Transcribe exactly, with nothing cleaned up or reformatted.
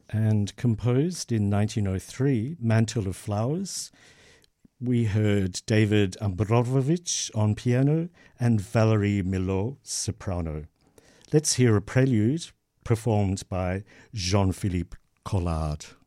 and composed in nineteen oh three, Mantle of Flowers. We heard David Ambrovovich on piano and Valerie Milot, soprano. Let's hear a prelude performed by Jean-Philippe Collard.